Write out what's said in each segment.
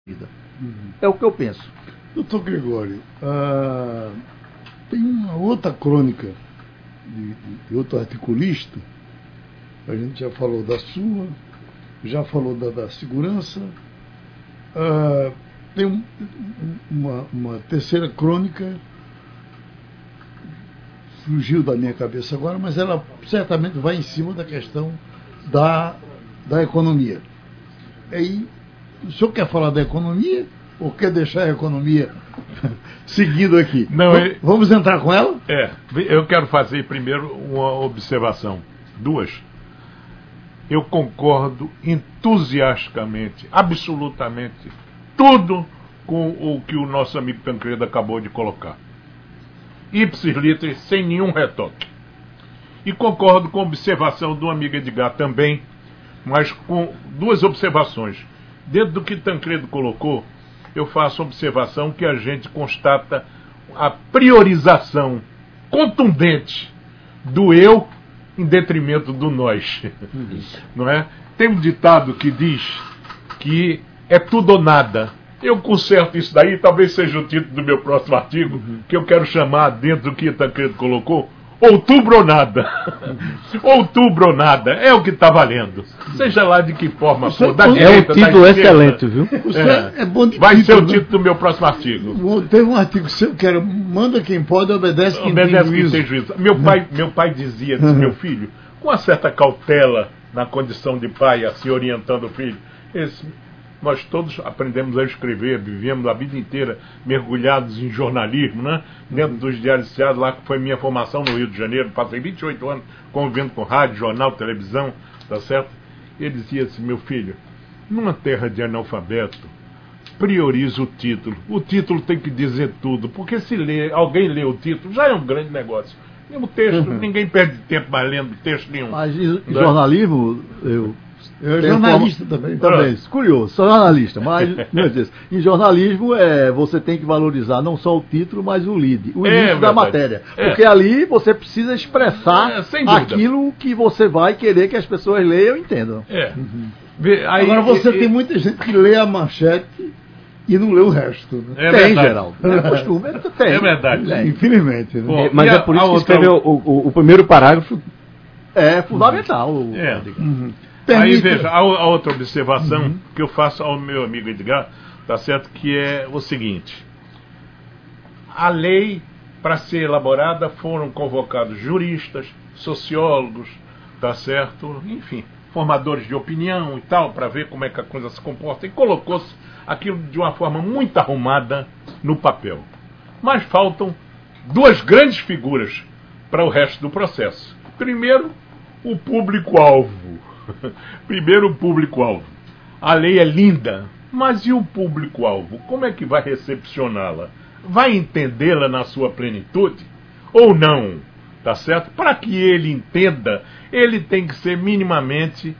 É o que eu penso. Doutor Gregório, tem uma outra crônica de outro articulista, a gente já falou da sua, já falou da segurança, tem uma terceira crônica, fugiu da minha cabeça agora, mas ela certamente vai em cima da questão da economia. Aí, o senhor quer falar da economia ou quer deixar a economia seguindo aqui? Não, vamos entrar com ela? Eu quero fazer primeiro uma observação. Duas. Eu concordo entusiasticamente, absolutamente, tudo com o que o nosso amigo Tancredo acabou de colocar. Ipsis literis, sem nenhum retoque. E concordo com a observação do amigo Edgar também, mas com duas observações. Dentro do que Tancredo colocou, eu faço a observação que a gente constata a priorização contundente do eu em detrimento do nós. Não é? Tem um ditado que diz que é tudo ou nada. Eu conserto isso daí, talvez seja o título do meu próximo artigo, que eu quero chamar, dentro do que Tancredo colocou, Outubro ou nada. Outubro ou nada. É o que está valendo. Seja lá de que forma for. Da direita, um título excelente, viu? É bom de vai título, ser o título do meu próximo artigo. Teve um artigo seu que era manda quem pode, obedece quem tem juízo. Meu pai dizia, meu filho, com uma certa cautela na condição de pai, assim, orientando o filho, nós todos aprendemos a escrever, vivemos a vida inteira mergulhados em jornalismo, né? Dentro dos diários associados, lá que foi minha formação no Rio de Janeiro, passei 28 anos convivendo com rádio, jornal, televisão, tá certo? Ele dizia assim, meu filho, numa terra de analfabeto, prioriza o título. O título tem que dizer tudo, porque se alguém lê o título, já é um grande negócio. E o texto, ninguém perde tempo mais lendo texto nenhum. Mas jornalismo, eu jornalista também. Curioso, sou jornalista, mas em jornalismo você tem que valorizar não só o título, mas o lead, o início da matéria. Porque ali você precisa expressar aquilo que você vai querer que as pessoas leiam e entendam. Agora você tem muita gente que lê a manchete e não lê o resto. Né? Tem, Geraldo. É costume, tem. É verdade. Infelizmente. Né? Bom, mas é por isso que escreveu o primeiro parágrafo. É fundamental. Aí veja, a outra observação que eu faço ao meu amigo Edgar, tá certo, que é o seguinte: a lei, para ser elaborada, foram convocados juristas, sociólogos, tá certo, enfim, formadores de opinião e tal, para ver como é que a coisa se comporta, e colocou-se aquilo de uma forma muito arrumada no papel. Mas faltam duas grandes figuras para o resto do processo. Primeiro, o público-alvo. Primeiro, o público-alvo. A lei é linda, mas e o público-alvo? Como é que vai recepcioná-la? Vai entendê-la na sua plenitude? Ou não? Tá certo? Para que ele entenda, ele tem que ser minimamente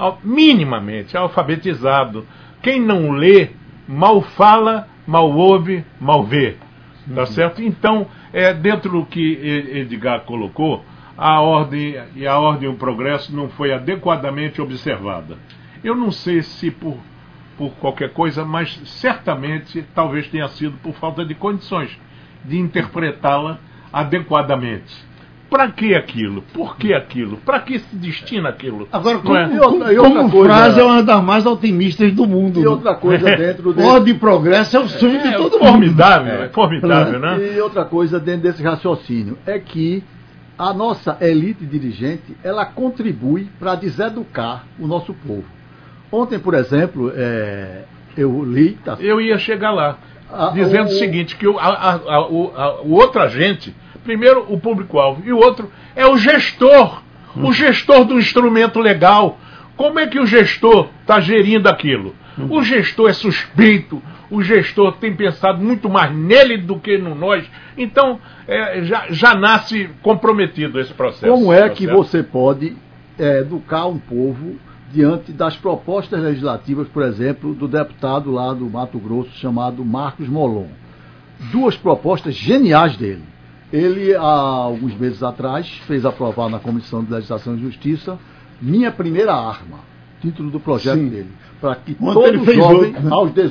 alfabetizado. Quem não lê, mal fala, mal ouve, mal vê. Tá certo? Então, dentro do que Edgar colocou, a ordem e o progresso não foi adequadamente observada. Eu não sei se por qualquer coisa, mas certamente talvez tenha sido por falta de condições de interpretá-la adequadamente. Para que aquilo? Por que aquilo? Para que se destina aquilo? Agora, como frase é uma das mais otimistas do mundo. E outra coisa dentro desse... Ordem e progresso é o sonho de todo mundo. Formidável, né? E outra coisa dentro desse raciocínio é que a nossa elite dirigente, ela contribui para deseducar o nosso povo. Ontem, por exemplo, eu li... Eu ia chegar lá, dizendo o seguinte, que o outro agente, primeiro o público-alvo, e o outro é o gestor do instrumento legal. Como é que o gestor está gerindo aquilo? O gestor é suspeito, o gestor tem pensado muito mais nele do que no nós. Então, já nasce comprometido esse processo. Como é que você pode educar um povo diante das propostas legislativas, por exemplo, do deputado lá do Mato Grosso, chamado Marcos Molon? Duas propostas geniais dele. Ele, há alguns meses atrás, fez aprovar na Comissão de Legislação e Justiça Minha Primeira Arma, título do projeto dele, para que todos os jovens aos